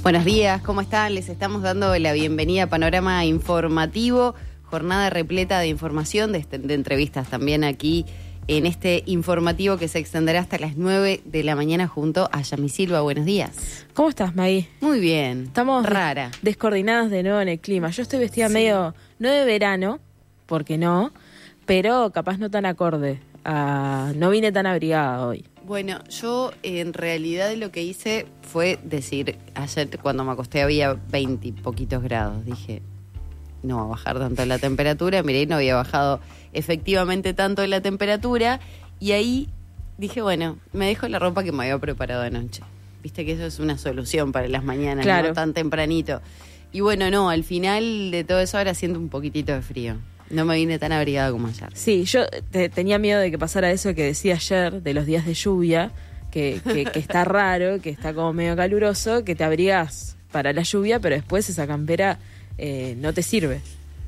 Buenos días, ¿cómo están? Les estamos dando la bienvenida a Panorama Informativo, jornada repleta de información, de entrevistas también aquí en este informativo que se extenderá hasta las 9 de la mañana junto a Yami Silva. Buenos días. ¿Cómo estás, Maggie? Muy bien. Estamos rara. Descoordinadas de nuevo en el clima. Yo estoy vestida medio, no de verano, porque no, pero capaz no tan acorde. No vine tan abrigada hoy. Bueno, yo en realidad lo que hice fue decir, ayer cuando me acosté había 20 y poquitos grados, dije, no va a bajar tanto la temperatura, miré, no había bajado efectivamente tanto la temperatura, y ahí dije, bueno, me dejo la ropa que me había preparado anoche. Viste que eso es una solución para las mañanas, claro, no tan tempranito. Y bueno, no, al final de todo eso ahora siento un poquitito de frío. No me vine tan abrigada como ayer. Sí, yo tenía miedo de que pasara eso que decía ayer, de los días de lluvia, que está raro, que está como medio caluroso, que te abrigás para la lluvia, pero después esa campera no te sirve.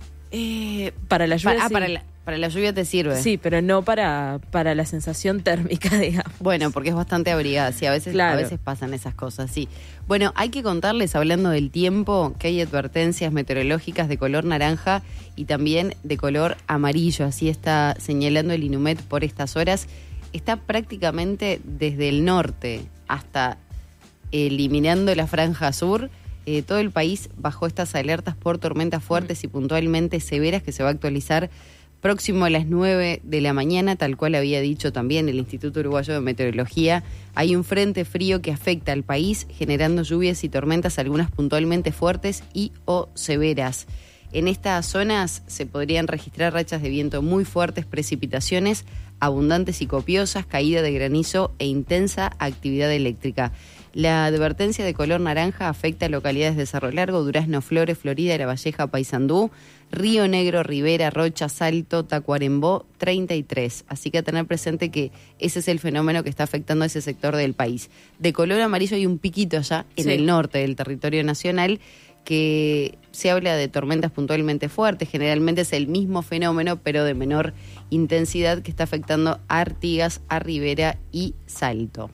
Para la lluvia para la lluvia te sirve. Sí, pero no para la sensación térmica, digamos. Bueno, porque es bastante abrigada, sí, a veces pasan esas cosas, sí. Bueno, hay que contarles, hablando del tiempo, que hay advertencias meteorológicas de color naranja y también de color amarillo, así está señalando el INUMED por estas horas. Está prácticamente desde el norte hasta eliminando la franja sur. Todo el país bajo estas alertas por tormentas fuertes y puntualmente severas que se va a actualizar próximo a las 9 de la mañana, tal cual había dicho también el Instituto Uruguayo de Meteorología. Hay un frente frío que afecta al país, generando lluvias y tormentas, algunas puntualmente fuertes y o severas. En estas zonas se podrían registrar rachas de viento muy fuertes, precipitaciones abundantes y copiosas, caída de granizo e intensa actividad eléctrica. La advertencia de color naranja afecta a localidades de Cerro Largo, Durazno, Flores, Florida, La Valleja, Paysandú, Río Negro, Rivera, Rocha, Salto, Tacuarembó, 33. Así que a tener presente que ese es el fenómeno que está afectando a ese sector del país. De color amarillo hay un piquito allá en el norte del territorio nacional, que se habla de tormentas puntualmente fuertes. Generalmente es el mismo fenómeno, pero de menor intensidad, que está afectando a Artigas, a Rivera y Salto.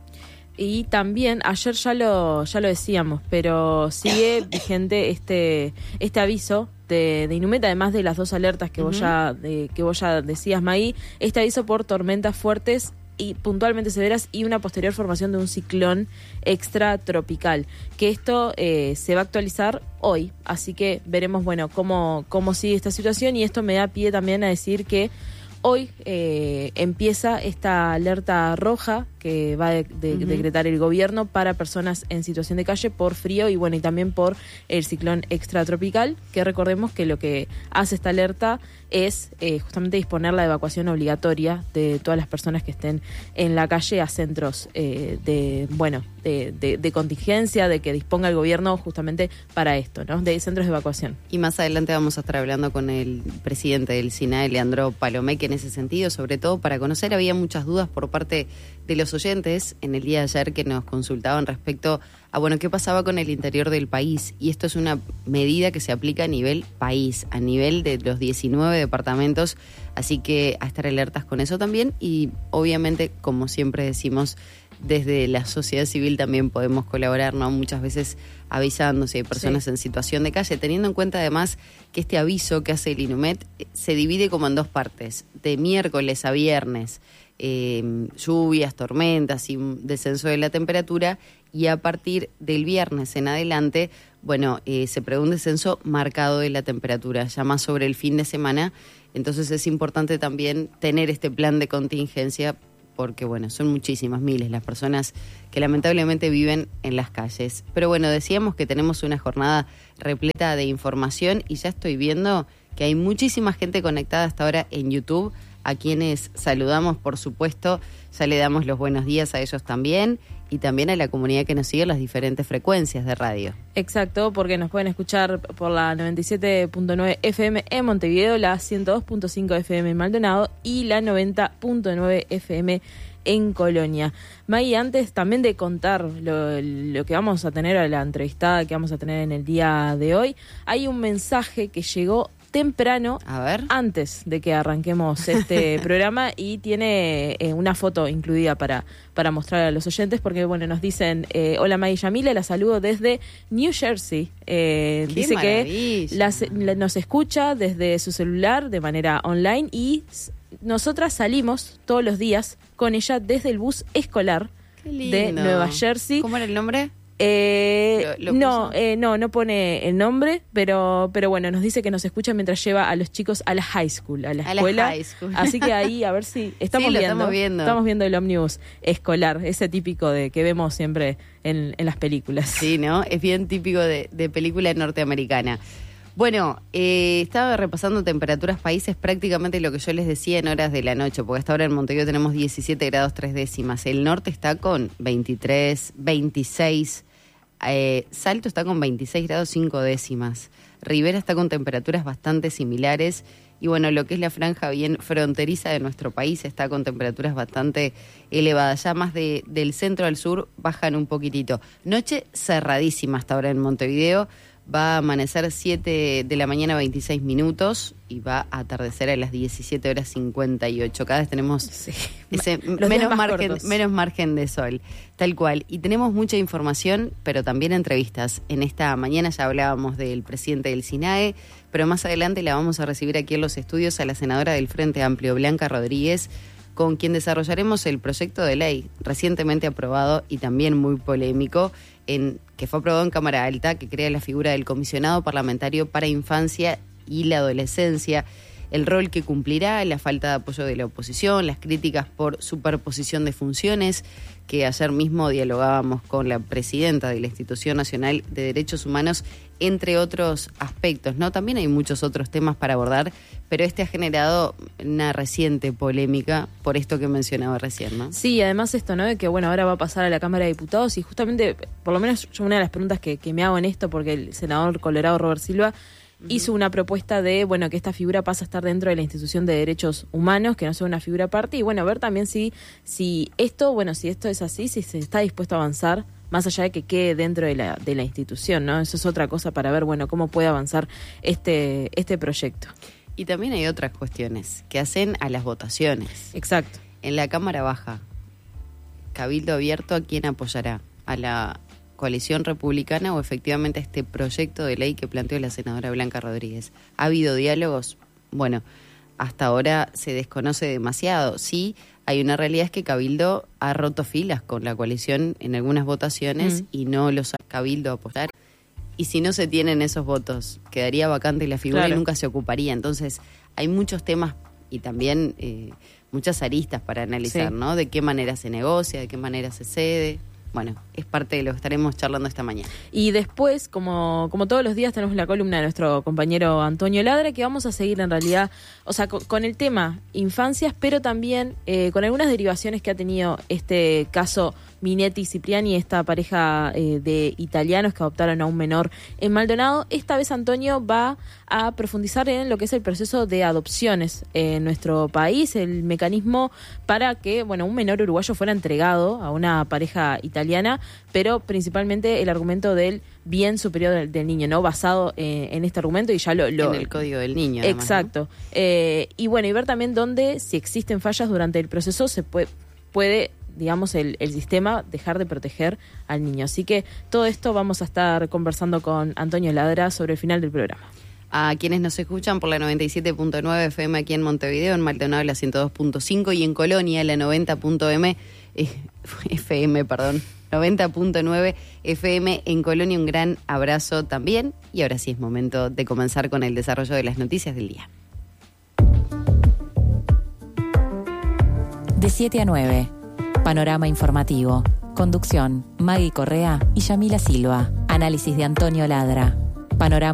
Y también, ayer ya lo decíamos, pero sigue vigente este aviso de INUMED, además de las dos alertas que vos ya decías, Maggie, este aviso por tormentas fuertes y puntualmente severas y una posterior formación de un ciclón extratropical, que esto se va a actualizar hoy, así que veremos cómo sigue esta situación, y esto me da pie también a decir que hoy empieza esta alerta roja que va a decretar el gobierno para personas en situación de calle por frío y también por el ciclón extratropical, que recordemos que lo que hace esta alerta es justamente disponer la evacuación obligatoria de todas las personas que estén en la calle a centros de contingencia, de que disponga el gobierno justamente para esto, ¿no? De centros de evacuación. Y más adelante vamos a estar hablando con el presidente del SINAE, Leandro Palomeque, en ese sentido, sobre todo para conocer. Había muchas dudas por parte de los oyentes en el día de ayer que nos consultaban respecto a qué pasaba con el interior del país, y esto es una medida que se aplica a nivel país, a nivel de los 19 departamentos, así que a estar alertas con eso también. Y obviamente, como siempre decimos, desde la sociedad civil también podemos colaborar, ¿no? Muchas veces avisando si hay personas en situación de calle, teniendo en cuenta además que este aviso que hace el INUMED se divide como en dos partes, de miércoles a viernes, lluvias, tormentas y un descenso de la temperatura, y a partir del viernes en adelante, se prevé un descenso marcado de la temperatura, ya más sobre el fin de semana. Entonces es importante también tener este plan de contingencia, porque son muchísimas, miles las personas que lamentablemente viven en las calles. Pero decíamos que tenemos una jornada repleta de información, y ya estoy viendo que hay muchísima gente conectada hasta ahora en YouTube, a quienes saludamos, por supuesto. Ya le damos los buenos días a ellos también, y también a la comunidad que nos sigue en las diferentes frecuencias de radio. Exacto, porque nos pueden escuchar por la 97.9 FM en Montevideo, la 102.5 FM en Maldonado y la 90.9 FM en Colonia. Maggie, antes también de contar lo que vamos a tener, a la entrevistada que vamos a tener en el día de hoy, hay un mensaje que llegó temprano, a ver, antes de que arranquemos este programa, y tiene una foto incluida para mostrar a los oyentes, porque bueno, nos dicen, hola May y Yamila, la saludo desde New Jersey. Dice maravilla. que nos escucha desde su celular de manera online, y nosotras salimos todos los días con ella desde el bus escolar de Nueva Jersey. ¿Cómo era el nombre? No pone el nombre, pero bueno, nos dice que nos escucha mientras lleva a los chicos a la high school, a la escuela. Así que ahí a ver si estamos viendo el ómnibus escolar, ese típico de que vemos siempre en las películas. Sí, ¿no? Es bien típico de película norteamericana. Bueno, estaba repasando temperaturas países, prácticamente lo que yo les decía en horas de la noche, porque hasta ahora en Montevideo tenemos 17 grados 3 décimas. El norte está con 23, 26. Salto está con 26 grados 5 décimas. Rivera está con temperaturas bastante similares. Y bueno, lo que es la franja bien fronteriza de nuestro país está con temperaturas bastante elevadas. Ya más del centro al sur bajan un poquitito. Noche cerradísima hasta ahora en Montevideo. Va a amanecer 7 de la mañana 26 minutos y va a atardecer a las 17 horas 58. Cada vez tenemos ese menos margen de sol, tal cual. Y tenemos mucha información, pero también entrevistas. En esta mañana ya hablábamos del presidente del SINAE, pero más adelante la vamos a recibir aquí en los estudios a la senadora del Frente Amplio, Blanca Rodríguez, con quien desarrollaremos el proyecto de ley recientemente aprobado y también muy polémico, que fue aprobado en Cámara Alta, que crea la figura del comisionado parlamentario para infancia y la adolescencia, el rol que cumplirá, la falta de apoyo de la oposición, las críticas por superposición de funciones, que ayer mismo dialogábamos con la presidenta de la Institución Nacional de Derechos Humanos, entre otros aspectos, ¿no? También hay muchos otros temas para abordar, pero este ha generado una reciente polémica por esto que mencionaba recién, ¿no? Sí, además esto, ¿no? De que, bueno, ahora va a pasar a la Cámara de Diputados y justamente, por lo menos yo una de las preguntas que me hago en esto, porque el senador colorado Robert Silva hizo una propuesta de, bueno, que esta figura pasa a estar dentro de la institución de derechos humanos, que no sea una figura aparte, y bueno, ver también si esto es así, si se está dispuesto a avanzar, más allá de que quede dentro de la institución, ¿no? Eso es otra cosa para ver, bueno, cómo puede avanzar este proyecto. Y también hay otras cuestiones que hacen a las votaciones. Exacto. En la Cámara Baja, cabildo abierto, ¿a quién apoyará? ¿A la coalición republicana o efectivamente a este proyecto de ley que planteó la senadora Blanca Rodríguez? ¿Ha habido diálogos? Bueno, hasta ahora se desconoce demasiado. Sí, hay una realidad, es que Cabildo ha roto filas con la coalición en algunas votaciones y no los ha Cabildo a apoyar. Y si no se tienen esos votos, quedaría vacante la figura y nunca se ocuparía. Entonces, hay muchos temas y también muchas aristas para analizar, ¿no? De qué manera se negocia, de qué manera se cede. Bueno, es parte de lo que estaremos charlando esta mañana. Y después, como todos los días, tenemos la columna de nuestro compañero Antonio Ladra, que vamos a seguir en realidad, o sea, con el tema infancias, pero también con algunas derivaciones que ha tenido este caso Minetti y Cipriani, esta pareja de italianos que adoptaron a un menor en Maldonado. Esta vez Antonio va a profundizar en lo que es el proceso de adopciones en nuestro país, el mecanismo para que, bueno, un menor uruguayo fuera entregado a una pareja italiana, pero principalmente el argumento del bien superior del niño, ¿no? Basado en este argumento y ya en el Código del Niño. Exacto. Además, ¿no? Y bueno, y ver también dónde, si existen fallas durante el proceso, se puede digamos, el sistema dejar de proteger al niño. Así que todo esto vamos a estar conversando con Antonio Ladra sobre el final del programa. A quienes nos escuchan por la 97.9 FM aquí en Montevideo, en Maldonado la 102.5 y en Colonia la 90.9 FM en Colonia. Un gran abrazo también. Y ahora sí es momento de comenzar con el desarrollo de las noticias del día. De 7 a 9. Panorama informativo. Conducción: Maggie Correa y Yamila Silva. Análisis de Antonio Ladra. Panorama